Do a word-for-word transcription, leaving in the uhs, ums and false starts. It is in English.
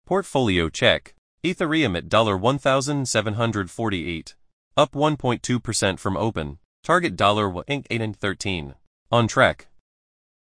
Portfolio check. Ethereum at one thousand seven hundred forty-eight dollars. Up one point two percent from open. Target one eight thirteen. On track.